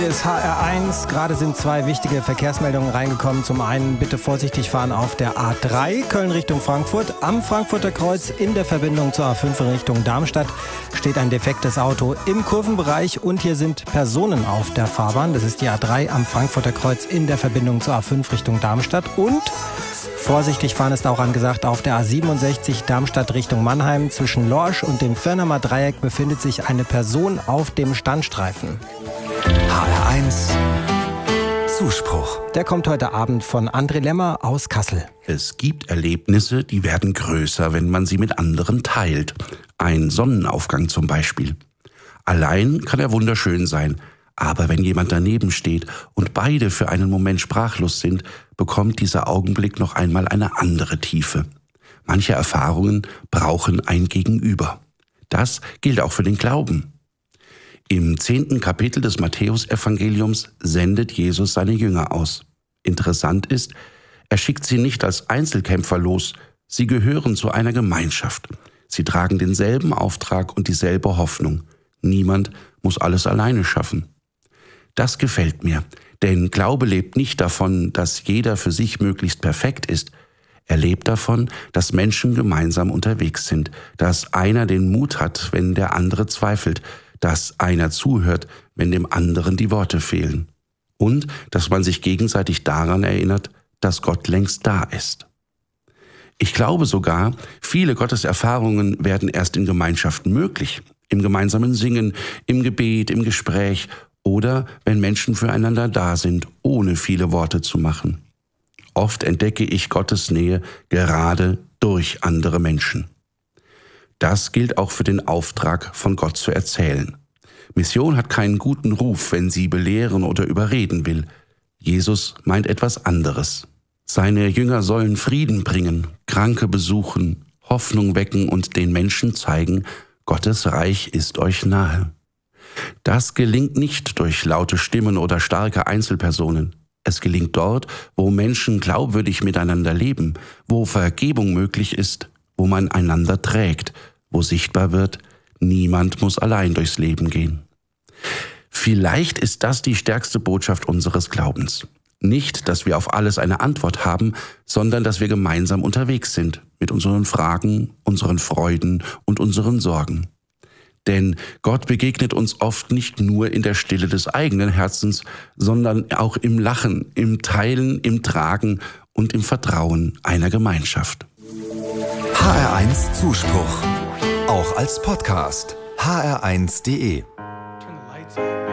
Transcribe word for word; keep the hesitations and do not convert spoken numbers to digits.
Hier ist H R eins. Gerade sind zwei wichtige Verkehrsmeldungen reingekommen. Zum einen bitte vorsichtig fahren auf der A drei, Köln Richtung Frankfurt. Am Frankfurter Kreuz in der Verbindung zur A fünf in Richtung Darmstadt steht ein defektes Auto im Kurvenbereich und hier sind Personen auf der Fahrbahn. Das ist die A drei am Frankfurter Kreuz in der Verbindung zur A fünf Richtung Darmstadt. Und vorsichtig fahren ist auch angesagt auf der A siebenundsechzig Darmstadt Richtung Mannheim. Zwischen Lorsch und dem Firnamer Dreieck befindet sich eine Person auf dem Standstreifen. H R eins Zuspruch. Der kommt heute Abend von André Lemmer aus Kassel. Es gibt Erlebnisse, die werden größer, wenn man sie mit anderen teilt. Ein Sonnenaufgang zum Beispiel. Allein kann er wunderschön sein, aber wenn jemand daneben steht und beide für einen Moment sprachlos sind, bekommt dieser Augenblick noch einmal eine andere Tiefe. Manche Erfahrungen brauchen ein Gegenüber. Das gilt auch für den Glauben. Im zehnten Kapitel des Matthäusevangeliums sendet Jesus seine Jünger aus. Interessant ist, er schickt sie nicht als Einzelkämpfer los, sie gehören zu einer Gemeinschaft. Sie tragen denselben Auftrag und dieselbe Hoffnung. Niemand muss alles alleine schaffen. Das gefällt mir, denn Glaube lebt nicht davon, dass jeder für sich möglichst perfekt ist. Er lebt davon, dass Menschen gemeinsam unterwegs sind, dass einer den Mut hat, wenn der andere zweifelt, dass einer zuhört, wenn dem anderen die Worte fehlen. Und dass man sich gegenseitig daran erinnert, dass Gott längst da ist. Ich glaube sogar, viele Gotteserfahrungen werden erst in Gemeinschaften möglich. Im gemeinsamen Singen, im Gebet, im Gespräch oder wenn Menschen füreinander da sind, ohne viele Worte zu machen. Oft entdecke ich Gottes Nähe gerade durch andere Menschen. Das gilt auch für den Auftrag, von Gott zu erzählen. Mission hat keinen guten Ruf, wenn sie belehren oder überreden will. Jesus meint etwas anderes. Seine Jünger sollen Frieden bringen, Kranke besuchen, Hoffnung wecken und den Menschen zeigen, Gottes Reich ist euch nahe. Das gelingt nicht durch laute Stimmen oder starke Einzelpersonen. Es gelingt dort, wo Menschen glaubwürdig miteinander leben, wo Vergebung möglich ist, wo man einander trägt, wo sichtbar wird, niemand muss allein durchs Leben gehen. Vielleicht ist das die stärkste Botschaft unseres Glaubens. Nicht, dass wir auf alles eine Antwort haben, sondern dass wir gemeinsam unterwegs sind mit unseren Fragen, unseren Freuden und unseren Sorgen. Denn Gott begegnet uns oft nicht nur in der Stille des eigenen Herzens, sondern auch im Lachen, im Teilen, im Tragen und im Vertrauen einer Gemeinschaft. H R eins Zuspruch. Auch als Podcast. H R eins punkt de